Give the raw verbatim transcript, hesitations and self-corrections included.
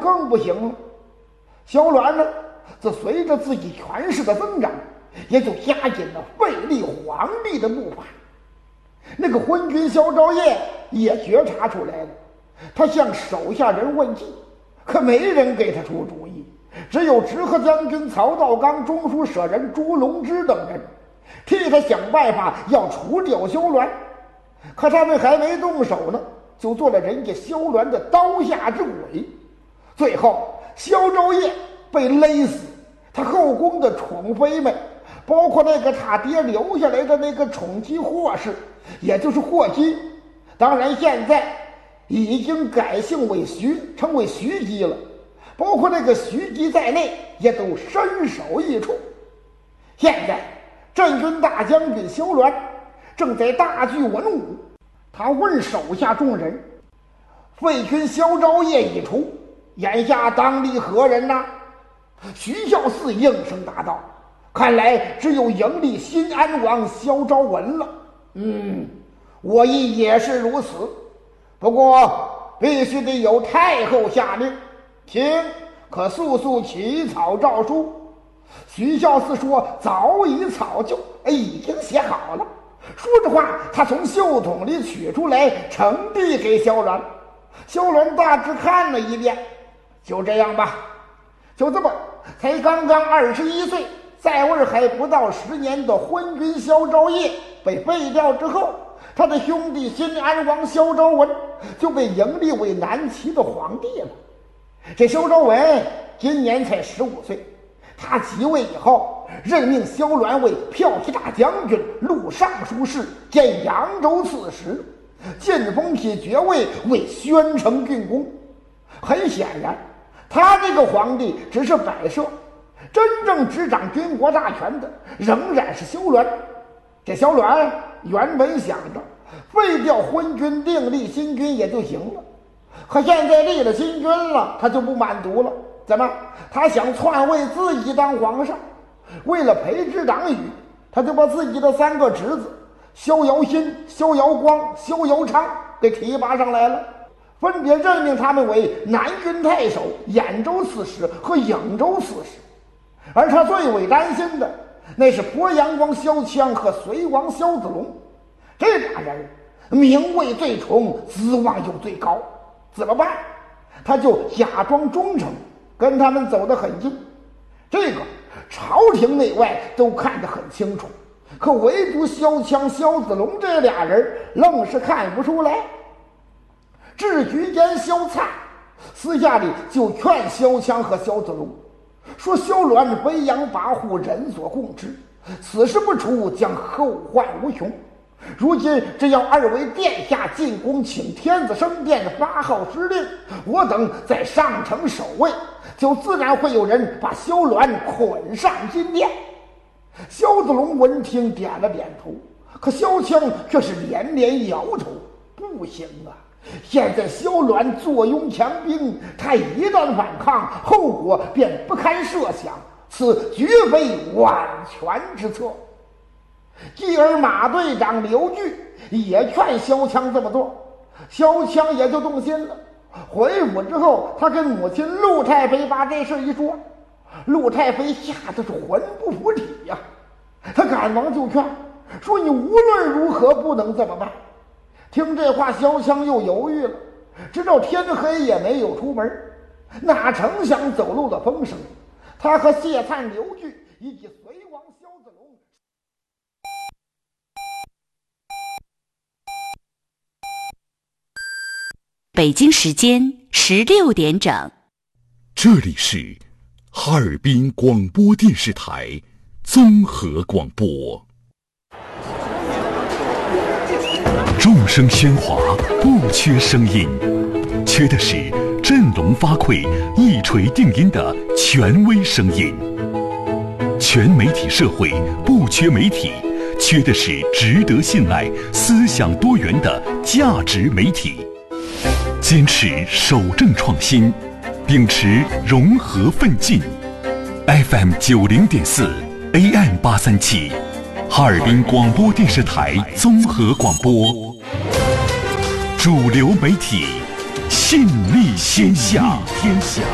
更不行了。小阮呢，则随着自己权势的增长，也就加紧了废立皇帝的步伐。那个昏君萧昭业也觉察出来了，他向手下人问计，可没人给他出主意，只有直河将军曹道刚、中书舍人朱龙之等人替他想办法要除掉萧鸾。可他们还没动手呢，就做了人家萧鸾的刀下之鬼。最后萧昭业被勒死，他后宫的宠妃们，包括那个他爹留下来的那个宠姬霍氏，也就是霍姬，当然现在已经改姓为徐，成为徐姬了，包括那个徐姬在内也都身首异处。现在镇军大将军萧鸾正在大聚文武，他问手下众人，废君萧昭业已除，眼下当立何人呢？徐孝嗣应声答道，看来只有迎立新安王萧昭文了。嗯，我亦也是如此，不过必须得有太后下令，请可速速起草诏书。徐孝嗣说早已草就，已经写好了。说着话，他从袖筒里取出来，呈递给萧鸾。萧鸾大致看了一遍，就这样吧。就这么，才刚刚二十一岁，在位还不到十年的昏君萧昭业被废掉之后，他的兄弟新安王萧昭文就被迎立为南齐的皇帝了。这萧昭文今年才十五岁，他即位以后，任命萧鸾为骠骑大将军、录尚书事兼扬州刺史，晋封其爵位为宣城郡公。很显然，他这个皇帝只是摆设，真正执掌军国大权的仍然是萧鸾。这萧鸾原本想着废掉昏君，另立新君也就行了，可现在立了新君了，他就不满足了。怎么？他想篡位自己当皇上。为了培植党羽，他就把自己的三个侄子萧遥新、萧遥光、萧遥昌给提拔上来了，分别任命他们为南军太守、兖州刺史和颍州刺史。而他最为担心的，那是鄱阳王萧羌和隋王萧子龙。这俩人名位最崇，资望又最高，怎么办？他就假装忠诚，跟他们走得很近。这个朝廷内外都看得很清楚，可唯独萧羌、萧子龙这俩人愣是看不出来。治局间萧灿私下里就劝萧羌和萧子龙说，萧鸾飞扬跋扈，人所共知，此事不除将后患无穷。如今只要二位殿下进宫请天子升殿发号施令，我等在上城守卫，就自然会有人把萧鸾捆上金殿。萧子龙闻听点了点头，可萧羌却是连连摇头，不行啊，现在萧鸾坐拥强兵，他一旦反抗，后果便不堪设想，此绝非万全之策。继而马队长刘据也劝萧羌这么做，萧羌也就动心了。回府之后，他跟母亲陆太妃把这事一说，陆太妃吓得是魂不附体呀、啊。他赶忙就劝说，你无论如何不能这么办。听这话，萧羌又犹豫了，直到天黑也没有出门。哪成想走漏了风声，他和谢灿、刘据以及隋王萧子龙。 北京时间十六点整， 这里是哈尔滨广播电视台综合广播。众声喧哗，不缺声音，缺的是振聋发聩、一锤定音的权威声音。全媒体社会不缺媒体，缺的是值得信赖、思想多元的价值媒体。坚持守正创新，秉持融合奋进。F M 九零点四 A M 八三七，哈尔滨广播电视台综合广播，主流媒体，信力天下天下。